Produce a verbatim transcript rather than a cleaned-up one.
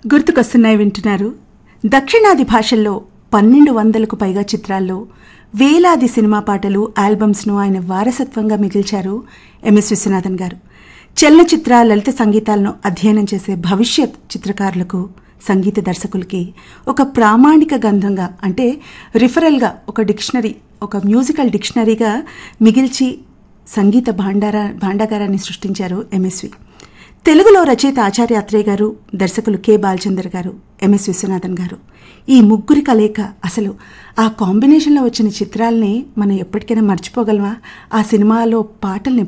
గుర్తుకొస్తున్నాయి వింటున్నారు. దక్షిణాది భాషల్లో పన్నెండు వందలకు పైగా చిత్రాల్లో వేలాది సినిమా పాటలు, ఆల్బమ్స్ను ఆయన వారసత్వంగా మిగిల్చారు ఎంఎస్ విశ్వనాథన్ గారు. చలనచిత్ర లలిత సంగీతాలను అధ్యయనం చేసే భవిష్యత్ చిత్రకారులకు, సంగీత దర్శకులకి ఒక ప్రామాణిక గ్రంథంగా, అంటే రిఫరల్గా, ఒక డిక్షనరీ, ఒక మ్యూజికల్ డిక్షనరీగా మిగిల్చి సంగీత భాండార భాండాగారాన్ని సృష్టించారు ఎంఎస్వి. తెలుగులో రచయిత ఆచార్య అత్రేయ గారు, దర్శకులు కె బాలచందర్ గారు, ఎంఎస్ విశ్వనాథన్ గారు. ఈ ముగ్గురి కలయిక, అసలు ఆ కాంబినేషన్లో వచ్చిన చిత్రాలని మనం ఎప్పటికైనా మర్చిపోగలమా? ఆ సినిమాలో పాటల్ని